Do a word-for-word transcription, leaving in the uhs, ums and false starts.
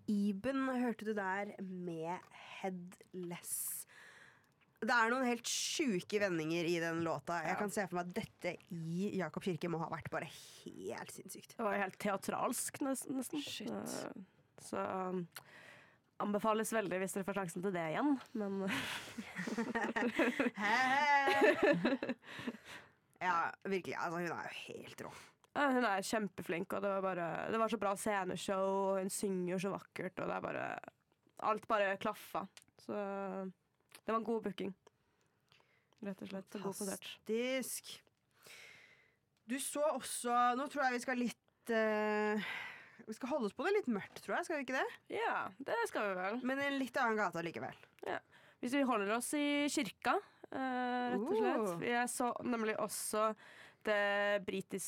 Iben hørte du der med Headless. Det er noen helt sjuke vendinger i den låta. Jeg kan se for meg at dette i Jakob Kirke må ha vært bare helt sinnssykt. Det var helt teatralsk nesten. Shit. Så um, anbefales veldig hvis dere får sjansen til det igjen, men Ja, virkelig. Altså, hun er jo helt rå. Ja, hun er kjempeflink, og det var, bare, det var så bra sceneshow, og hun synger så vakkert, og det er bare alt bare klaffa. Så det var en god booking. Rett og slett. God konsert. Fantastisk. Du så også, nå tror jeg vi skal litt uh, vi skal holde oss på det litt mørkt, tror jeg, skal vi ikke det? Ja, det skal vi vel. Men i en litt annen gata likevel. Ja. Hvis vi holder oss i kirka, uh, rett og slett. Uh. Jeg så nemlig også det britiske